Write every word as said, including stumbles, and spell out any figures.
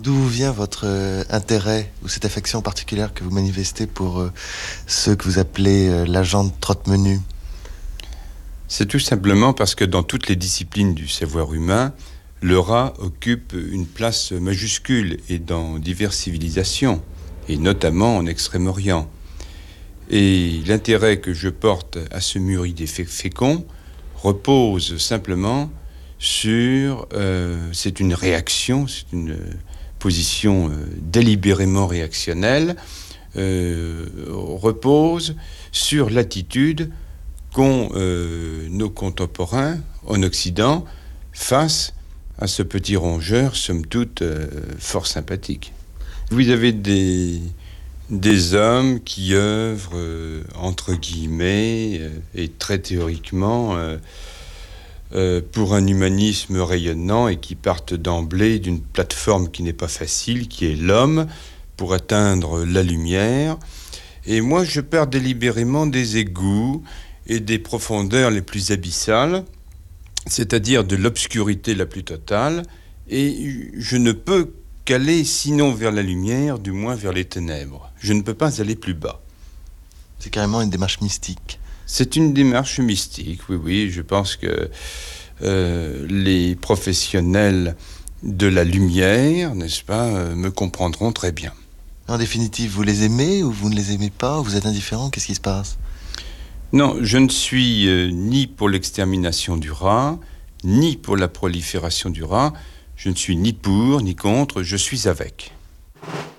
D'où vient votre euh, intérêt ou cette affection particulière que vous manifestez pour euh, ceux que vous appelez euh, l'agent de trotte-menu? C'est tout simplement parce que dans toutes les disciplines du savoir humain, le rat occupe une place majuscule et dans diverses civilisations, et notamment en Extrême-Orient. Et l'intérêt que je porte à ce muridé fé- fécond repose simplement sur... euh, c'est une réaction, c'est une position euh, délibérément réactionnelle, euh, repose sur l'attitude qu'ont euh, nos contemporains en Occident face à ce petit rongeur, somme toute, euh, fort sympathique. Vous avez des, des hommes qui œuvrent, euh, entre guillemets, euh, et très théoriquement, euh, euh, pour un humanisme rayonnant et qui partent d'emblée d'une plateforme qui n'est pas facile, qui est l'homme, pour atteindre la lumière. Et moi, je pars délibérément des égouts et des profondeurs les plus abyssales, c'est-à-dire de l'obscurité la plus totale, et je ne peux qu'aller sinon vers la lumière, du moins vers les ténèbres. Je ne peux pas aller plus bas. C'est carrément une démarche mystique. C'est une démarche mystique, oui, oui. Je pense que euh, les professionnels de la lumière, n'est-ce pas, euh, me comprendront très bien. En définitive, vous les aimez ou vous ne les aimez pas? Ou vous êtes indifférent? Qu'est-ce qui se passe? Non, je ne suis euh, ni pour l'extermination du rat, ni pour la prolifération du rat. Je ne suis ni pour, ni contre, je suis avec.